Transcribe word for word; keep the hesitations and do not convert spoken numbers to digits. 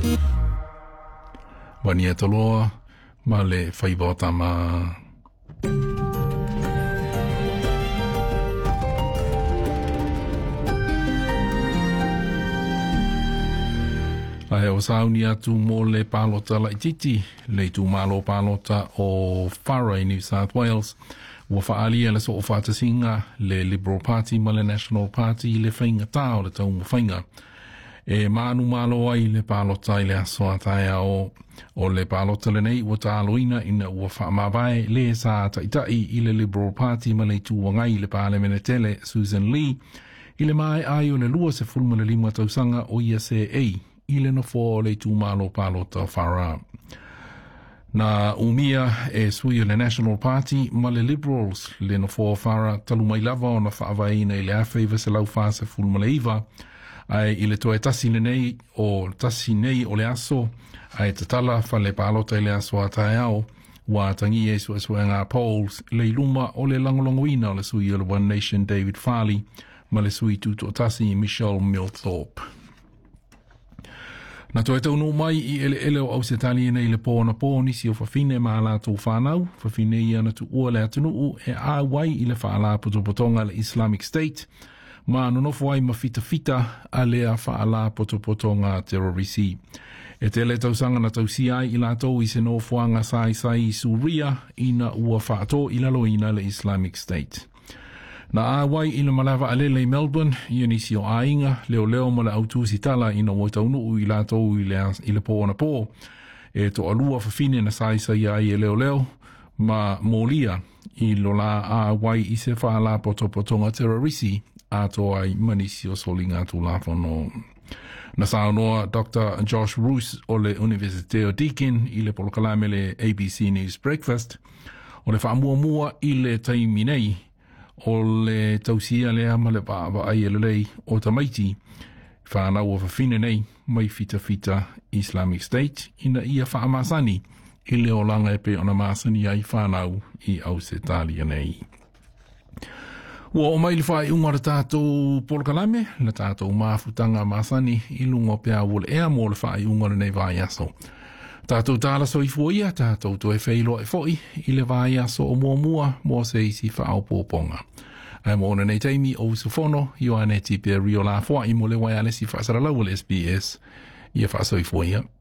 Wani e taloa, ma le whaibota ma. Ai o sauni atu mo le palota la ititi, le tu malo palota o Whara, New South Wales, ua whaalia le so o whatasinga, le Liberal Party ma le National Party, le whainga tau le tau mo whainga. E manu malo ai le palota i le asoa taia o, o le palota le nei ua tāloina ina ua whaamawai le sa taitai i le Liberal Party ma le tuangai le pale menetele Susan Lee, i le mai ai o le lua se fulma le lima tausanga o I S A A, i le no fo le tu malo palota Whara. Na umia e sui o le National Party ma le Liberals le no fo Whara talu mai lava o na whaawaina i le awhaiva se lau whaase fulma le iwa, ai i le toe tasi nei o tasi nei o le aso, ai te tala fa le palota i le aso a tae ao, wa tangi e su esua ngā polls, le iluma o le langolongoina o le sui o le One Nation David Farley, ma le sui tuto tasi Michelle Milthorpe. Na toe tau no mai i ele ele o au se tali nei le pōna pō nisi o whawhine ma la tō whanau, whawhine i ana tu ua le atunuu e a wai i le whaala potopotonga le Islamic State, ma nonofo ai ma fita fita a lea whaala potopotonga terrorisi. E te le tausanga na tausi ai i la tau i se nofoanga sai sai i Suria ina ua whaato i lalo ina le Islamic State. Na awai i le malawa alele i Melbourne, i nisi o ainga, leo leo ma le autu si tala ina o taunu i la tau i le, i le pōna pō, e to alua whawhine na sai sai ai e leo leo, ma mōlia i lo la awai i se whaala potopotonga terrorisi, a to ai manisi o solinga tu la whano. Na saunoa Doctor Josh Roos o le Universite o Deakin i le polokalame le A B C News Breakfast, o le whaamua mua i le taimi nei, o le tausia lea ma le pāwa ai elelei o tamaiti, whanau o whawhine nei mai fita fita Islamic State, ina ia whaamasani i le o langa e pe ona masani ai whanau i au se talia nei. Ua o mai le whai unga le tātou polokalame, le tātou māfutanga masani i lungo pia wole ea mo le whai unga le nei vai aso. Tātou tāla so i fuia, tātou to e whailo e foi, i le vai aso o mua mua, mo se isi whao pōponga. Ai mo ona nei teimi o usufono, i o ane tipe rio la fua i mo le wai alesi whaasara lau le S B S, i e whaaso i fuia.